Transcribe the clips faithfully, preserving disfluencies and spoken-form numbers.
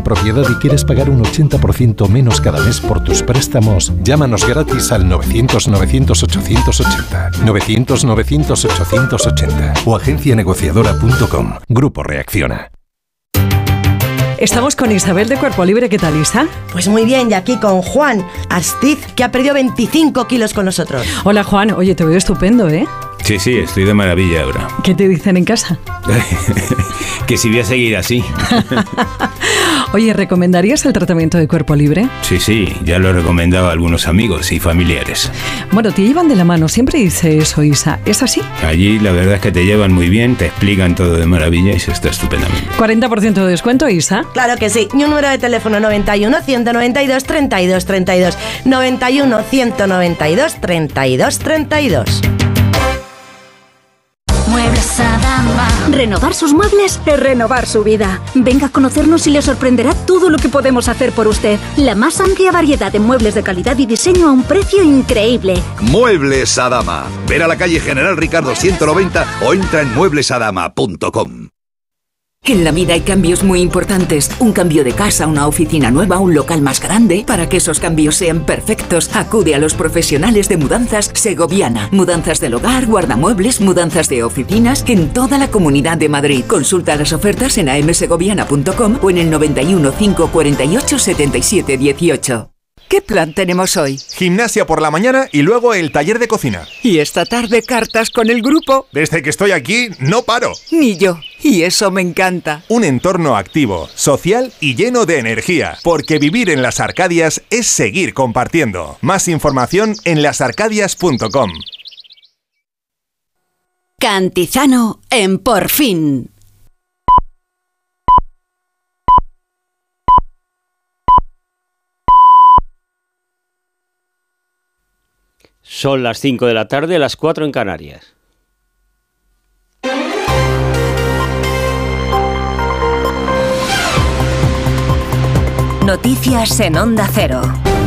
propiedad y quieres pagar un ochenta por ciento menos cada mes por tus préstamos, llámanos gratis al novecientos, novecientos, ochocientos ochenta. novecientos, novecientos, ochocientos ochenta o agencia negociadora punto com. Grupo Reacciona. Estamos con Isabel de Cuerpo Libre. ¿Qué tal, Isa? Pues muy bien, y aquí con Juan Astiz, que ha perdido veinticinco kilos con nosotros. Hola, Juan. Oye, te veo estupendo, ¿eh? Sí, sí, estoy de maravilla ahora. ¿Qué te dicen en casa? Que si voy a seguir así. Oye, ¿recomendarías el tratamiento de Cuerpo Libre? Sí, sí, ya lo he recomendado a algunos amigos y familiares. Bueno, te llevan de la mano, siempre dice eso, Isa. ¿Es así? Allí la verdad es que te llevan muy bien, te explican todo de maravilla y se está estupendamente. ¿cuarenta por ciento de descuento, Isa? Claro que sí. Y un número de teléfono noventa y uno, ciento noventa y dos, treinta y dos treinta y dos. noventa y uno, ciento noventa y dos, treinta y dos treinta y dos. Muebles Adama. Renovar sus muebles es renovar su vida. Venga a conocernos y le sorprenderá todo lo que podemos hacer por usted. La más amplia variedad de muebles de calidad y diseño a un precio increíble. Muebles Adama. Ven a la calle General Ricardo ciento noventa o entra en muebles adama punto com. En la vida hay cambios muy importantes. Un cambio de casa, una oficina nueva, un local más grande. Para que esos cambios sean perfectos, acude a los profesionales de Mudanzas Segoviana. Mudanzas del hogar, guardamuebles, mudanzas de oficinas en toda la Comunidad de Madrid. Consulta las ofertas en a m segoviana punto com o en el noventa y uno, cinco cuarenta y ocho, setenta y siete dieciocho. ¿Qué plan tenemos hoy? Gimnasia por la mañana y luego el taller de cocina. Y esta tarde cartas con el grupo. Desde que estoy aquí no paro. Ni yo. Y eso me encanta. Un entorno activo, social y lleno de energía. Porque vivir en Las Arcadias es seguir compartiendo. Más información en las arcadias punto com. Cantizano en Por Fin. Son las cinco de la tarde, las cuatro en Canarias. Noticias en Onda Cero.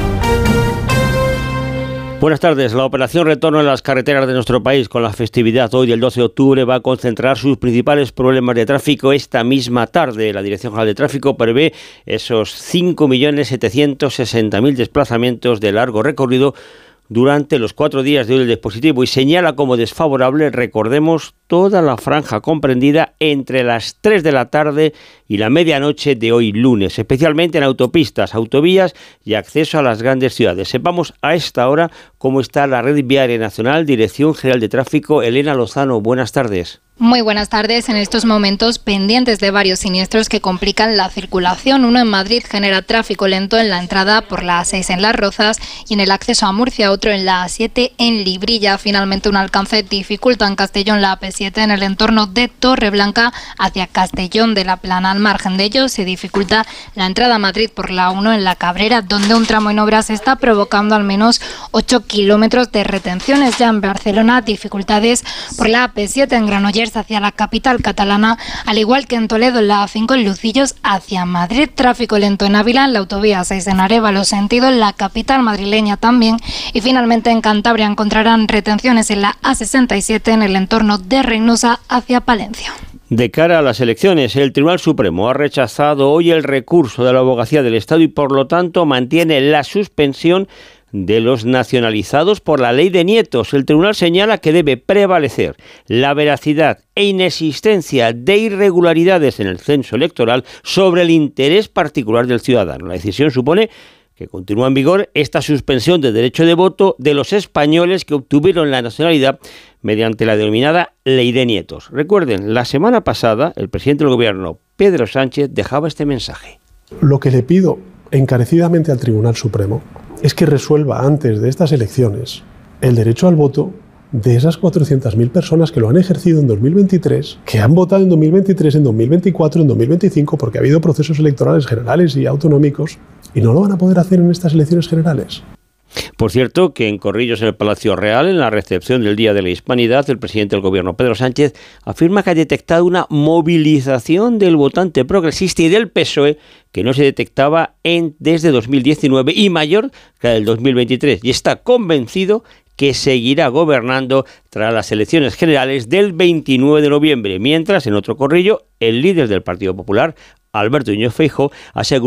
Buenas tardes. La operación Retorno en las carreteras de nuestro país con la festividad hoy del doce de octubre va a concentrar sus principales problemas de tráfico esta misma tarde. La Dirección General de Tráfico prevé esos cinco millones setecientos sesenta mil desplazamientos de largo recorrido durante los cuatro días de hoy del dispositivo y señala como desfavorable, recordemos, toda la franja comprendida entre las tres de la tarde y la medianoche de hoy lunes, especialmente en autopistas, autovías y acceso a las grandes ciudades. Sepamos a esta hora cómo está la red viaria nacional. Dirección General de Tráfico, Elena Lozano, buenas tardes. Muy buenas tardes. En estos momentos pendientes de varios siniestros que complican la circulación. Uno en Madrid genera tráfico lento en la entrada por la A seis en Las Rozas y en el acceso a Murcia, otro en la A siete en Librilla. Finalmente un alcance dificulta en Castellón la A P siete en el entorno de Torreblanca hacia Castellón de la Plana. Al margen de ello se dificulta la entrada a Madrid por la uno en la Cabrera, donde un tramo en obras está provocando al menos ocho kilómetros de retenciones. Ya en Barcelona dificultades por la A P siete en Granollers hacia la capital catalana, al igual que en Toledo en la A cinco en Lucillos hacia Madrid. Tráfico lento en Ávila, en la autovía seis en Arévalo sentido en la capital madrileña también. Y finalmente en Cantabria encontrarán retenciones en la A sesenta y siete en el entorno de Reynosa hacia Palencia. De cara a las elecciones, el Tribunal Supremo ha rechazado hoy el recurso de la Abogacía del Estado y por lo tanto mantiene la suspensión de los nacionalizados por la ley de nietos. El tribunal señala que debe prevalecer la veracidad e inexistencia de irregularidades en el censo electoral sobre el interés particular del ciudadano. La decisión supone que continúa en vigor esta suspensión de derecho de voto de los españoles que obtuvieron la nacionalidad mediante la denominada ley de nietos. Recuerden, la semana pasada el presidente del gobierno, Pedro Sánchez, dejaba este mensaje. Lo que le pido encarecidamente al Tribunal Supremo es que resuelva antes de estas elecciones el derecho al voto de esas cuatrocientas mil personas que lo han ejercido en dos mil veintitrés, que han votado en dos mil veintitrés, en dos mil veinticuatro, en dos mil veinticinco, porque ha habido procesos electorales generales y autonómicos, y no lo van a poder hacer en estas elecciones generales. Por cierto, que en Corrillos, en el Palacio Real, en la recepción del Día de la Hispanidad, el presidente del gobierno, Pedro Sánchez, afirma que ha detectado una movilización del votante progresista y del P S O E que no se detectaba en, desde dos mil diecinueve y mayor que la del dos mil veintitrés, y está convencido que seguirá gobernando tras las elecciones generales del veintinueve de noviembre, mientras en otro corrillo el líder del Partido Popular, Alberto Núñez Feijóo, aseguró